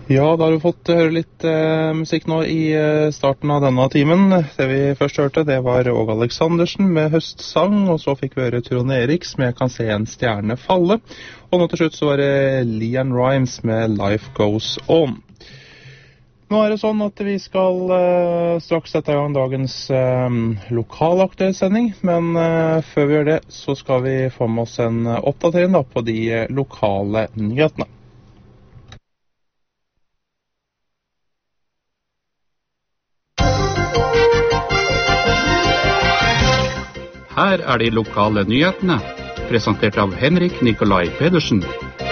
Ja, da har du fått høre litt musikk nå i starten av denne timen. Det vi først hørte, det var Åge Aleksandersen med Høstsang, og så fikk vi høre Trond Eriks med Jeg kan se en stjerne falle. Og nå til slutt så var det Leanne Rimes med Life Goes On. Nå er det sånn at vi skal straks sette i gang dagens lokalaktuelle sending, men før vi gjør det, så skal vi få med oss en oppdatering da, på de lokale nyhetene. Her er de lokale nyhetene, presentert av Henrik Nikolai Pedersen.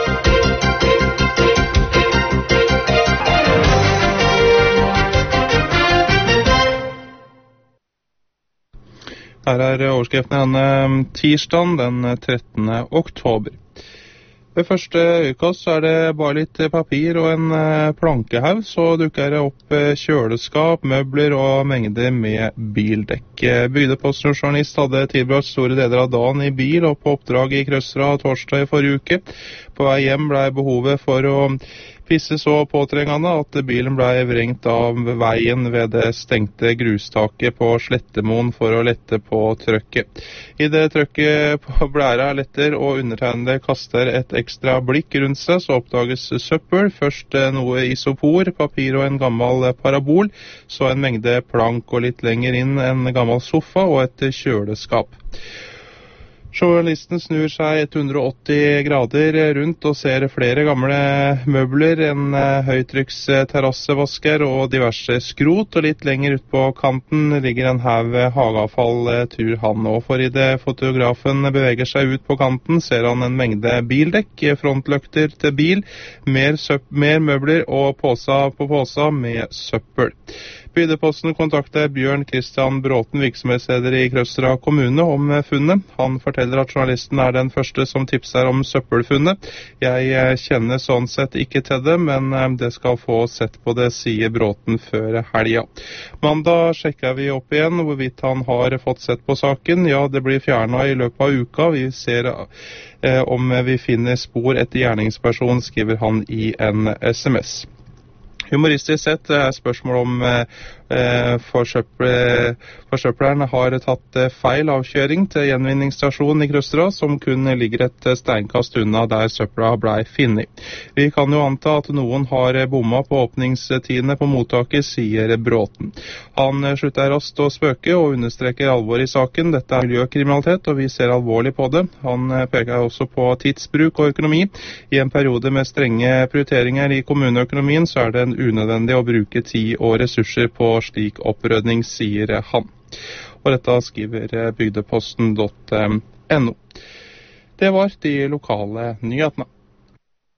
Her er overskriften denne tirsdagen den 13. oktober. Ved første utkast så er det bare litt papir og en plankehaug, så dukker det opp kjøleskap, møbler og mengder med bildekk. Bygdepostjournalist hadde tilbrakt store deler av dagen i bil og på oppdrag i Krøsra torsdag i forrige uke. På vei hjem ble behovet for å pisse så påtrengende at bilen ble vrengt av veien ved det stengte grustaket på Slettemoen for å lette på trøkket. I det trøkket på blæra letter og undertegnede kaster et ekstra blikk rundt seg, så oppdages søppel. Først noe isopor, papir og en gammel parabol, så en mengde plank og litt lenger inn en gammel sofa og et kjøleskap. Journalisten snur seg 180 grader rundt og ser flere gamle møbler, en høytrykks terrassevasker og diverse skrot, og litt lenger ut på kanten ligger en haug hageavfall, tror han nå. For i det fotografen beveger seg ut på kanten, ser han en mengde bildekk, frontløkter til bil, mer møbler og påsa på påsa med søppel. Bygdeposten kontakter Bjørn Kristian Bråten, virksomhetsleder i Krøsra kommune, om funnet. Han forteller at journalisten er den første som tipser om søppelfunnet. Jeg kjenner sånn sett ikke til det, men det skal få sett på det, sier Bråten før helga. Mandag sjekker vi opp igjen hvorvidt han har fått sett på saken. Ja, det blir fjernet i løpet av uka. Vi ser om vi finner spor etter gjerningsperson, skriver han i en SMS. Humoristisk sett er spørsmål om forsøpleren har tatt feil avkjøring til gjenvinningsstasjonen i Krøsra, som kun ligger et steinkast unna der søpla ble funnet. Vi kan jo anta at noen har bomma på åpningstidene på mottaket, sier Bråten. Han slutter raskt å spøke og understreker alvor i saken. Dette er miljøkriminalitet, og vi ser alvorlig på det. Han peker også på tidsbruk og økonomi. I en periode med strenge prioriteringer i kommuneøkonomien, så er det unødvendig å bruke tid og ressurser på slik opprydning, sier han. Og dette skriver bygdeposten.no. Det var de lokale nyhetene.